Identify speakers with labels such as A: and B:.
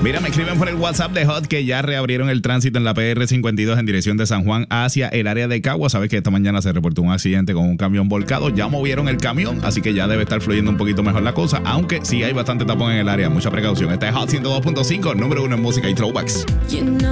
A: Mira, me escriben por el WhatsApp de Hot que ya reabrieron el tránsito en la PR52 en dirección de San Juan hacia el área de Cagua. Sabes que esta mañana se reportó un accidente con un camión volcado. Ya movieron el camión, así que ya debe estar fluyendo un poquito mejor la cosa, aunque sí hay bastante tapón en el área. Mucha precaución. Este es Hot 102.5, número 1 en música y throwbacks.
B: You know